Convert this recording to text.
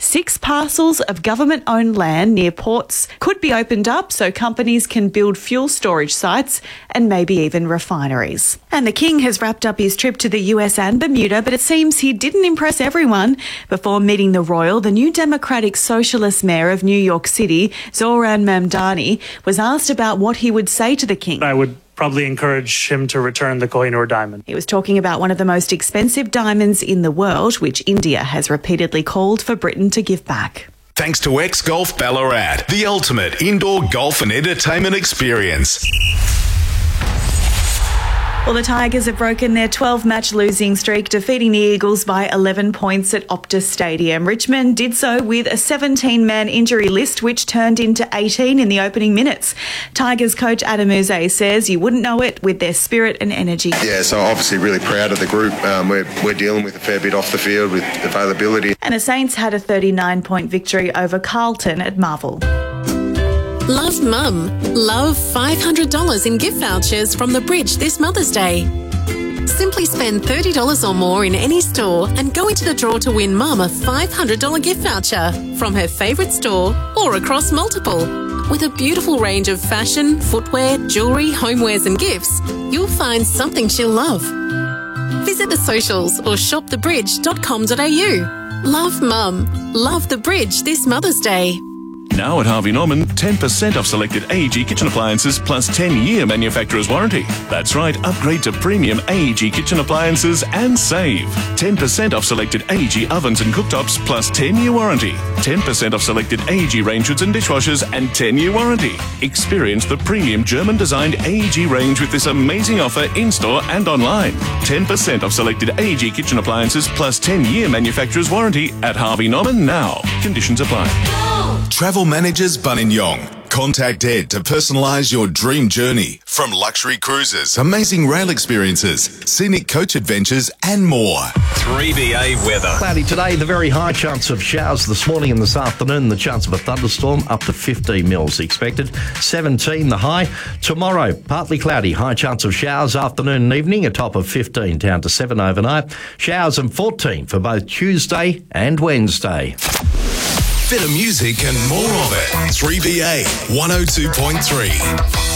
6 parcels of government-owned land near ports could be opened up so companies can build fuel storage sites and maybe even refineries. And the King has wrapped up his trip to the US and Bermuda, but it seems he didn't impress everyone. Before meeting the royal, the new Democratic Socialist mayor of New York City, Zohran Mamdani, was asked about what he would say to the King. I would probably encourage him to return the Kohinoor diamond. He was talking about one of the most expensive diamonds in the world, which India has repeatedly called for Britain to give back. Thanks to X Golf Ballarat, the ultimate indoor golf and entertainment experience. Well, the Tigers have broken their 12-match losing streak, defeating the Eagles by 11 points at Optus Stadium. Richmond did so with a 17-man injury list, which turned into 18 in the opening minutes. Tigers coach Adam Uze says you wouldn't know it with their spirit and energy. Yeah, so obviously really proud of the group. We're dealing with a fair bit off the field with availability. And the Saints had a 39-point victory over Carlton at Marvel. Love Mum. Love $500 in gift vouchers from The Bridge this Mother's Day. Simply spend $30 or more in any store and go into the draw to win Mum a $500 gift voucher from her favourite store or across multiple. With a beautiful range of fashion, footwear, jewellery, homewares and gifts, you'll find something she'll love. Visit the socials or shopthebridge.com.au. Love Mum. Love The Bridge this Mother's Day. Now at Harvey Norman, 10% off selected AEG kitchen appliances plus 10-year manufacturer's warranty. That's right, upgrade to premium AEG kitchen appliances and save. 10% off selected AEG ovens and cooktops plus 10-year warranty. 10% off selected AEG range hoods and dishwashers and 10-year warranty. Experience the premium German-designed AEG range with this amazing offer in-store and online. 10% off selected AEG kitchen appliances plus 10-year manufacturer's warranty at Harvey Norman now. Conditions apply. Travel Managers Buninyong. Contact Ed to personalise your dream journey. From luxury cruises, amazing rail experiences, scenic coach adventures and more. 3BA weather. Cloudy today, the very high chance of showers this morning and this afternoon. The chance of a thunderstorm up to 15 mils expected. 17 the high. Tomorrow, partly cloudy, high chance of showers afternoon and evening, a top of 15 down to 7 overnight. Showers and 14 for both Tuesday and Wednesday. Bit of music and more of it. 3BA 102.3.